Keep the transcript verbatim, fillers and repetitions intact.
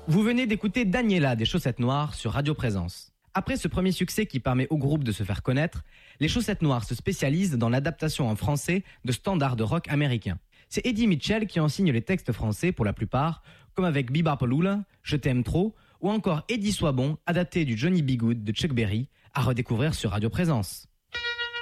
Vous venez d'écouter Daniela des Chaussettes Noires sur Radio Présence. Après ce premier succès qui permet au groupe de se faire connaître, les Chaussettes Noires se spécialisent dans l'adaptation en français de standards de rock américains. C'est Eddie Mitchell qui en signe les textes français pour la plupart, comme avec Bebopaloola, Je t'aime trop, ou encore Eddie Soit bon, adapté du Johnny B. Good de Chuck Berry, à redécouvrir sur Radio Présence.